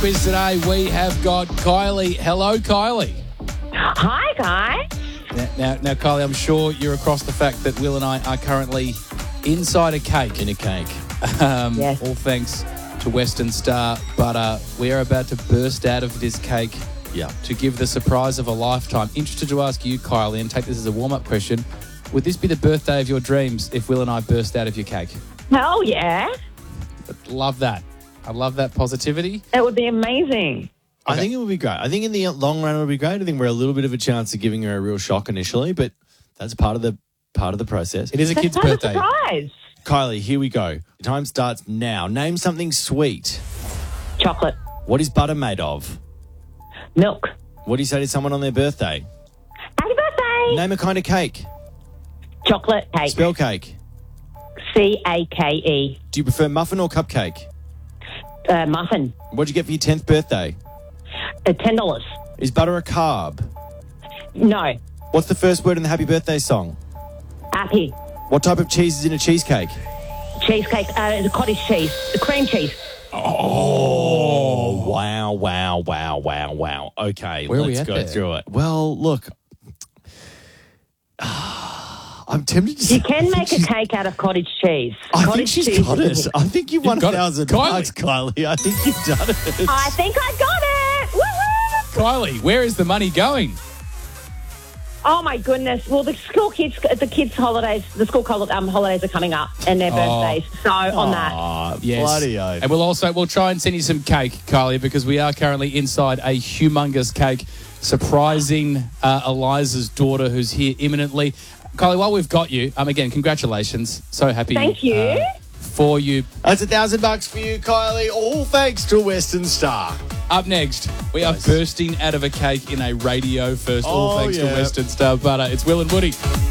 quiz today, we have got Kylie. Hello, Kylie. Hi, guys. Now, Kylie, I'm sure you're across the fact that Will and I are currently inside a cake. In a cake. Yes. All thanks to Western Star. But we are about to burst out of this cake to give the surprise of a lifetime. Interested to ask you, Kylie, and take this as a warm-up question. Would this be the birthday of your dreams if Will and I burst out of your cake? Hell yeah. Love that. I love that positivity. That would be amazing. I think it would be great. I think in the long run it would be great. I think we're a little bit of a chance of giving her a real shock initially, but that's part of the process. It is a kid's That's a birthday. surprise. Kylie, here we go. The time starts now. Name something sweet. Chocolate. What is butter made of? Milk. What do you say to someone on their birthday? Happy birthday. Name a kind of cake. Chocolate cake. Spell cake. C-A-K-E. Do you prefer muffin or cupcake? Muffin. What'd you get for your 10th birthday? $10. Is butter a carb? No. What's the first word in the happy birthday song? Happy. What type of cheese is in a cheesecake? Cheesecake. Cottage cheese. Cream cheese. Oh, wow. Okay, Where are we let's at go there? through it. Well, look, I'm tempted to say... You can make a cake out of cottage cheese. I think Cottage she's cheese got is- it. I think you've won got it. $1,000, Kylie. I think you've done it. I think I got it. Woo-hoo. Kylie, where is the money going? Oh my goodness! Well, the school holidays are coming up, and their birthdays. So on that, Aw, Yes. bloody oath. And we'll try and send you some cake, Kylie, because we are currently inside a humongous cake, surprising Eliza's daughter who's here imminently. Kylie, while we've got you, again, congratulations. So happy. Thank you. For you. That's $1,000 for you, Kylie. All thanks to Western Star. Up next, we are Nice. bursting out of a cake in a radio first, all Oh, thanks to yeah. Western Star Butter. It's Will and Woody.